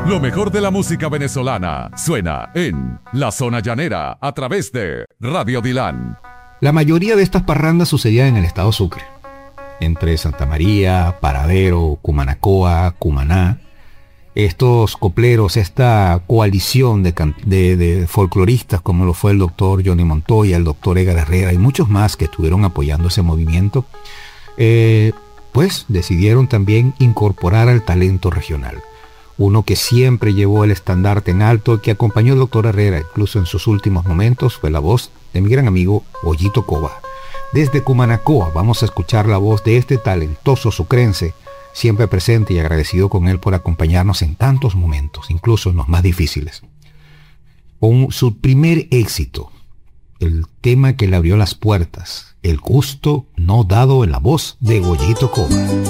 Lo mejor de la música venezolana suena en La Zona Llanera a través de Radio Dilán. La mayoría de estas parrandas sucedían en el estado Sucre, entre Santa María, Paradero, Cumanacoa, Cumaná. Estos copleros, esta coalición de folcloristas como lo fue el doctor Johnny Montoya, el doctor Edgar Herrera y muchos más que estuvieron apoyando ese movimiento, pues decidieron también incorporar al talento regional. Uno que siempre llevó el estandarte en alto, que acompañó al doctor Herrera incluso en sus últimos momentos, fue la voz de mi gran amigo Ollito Cova. Desde Cumanacoa vamos a escuchar la voz de este talentoso sucrense, siempre presente y agradecido con él por acompañarnos en tantos momentos, incluso en los más difíciles. Con su primer éxito, el tema que le abrió las puertas, El gusto no dado, en la voz de Ollito Cova.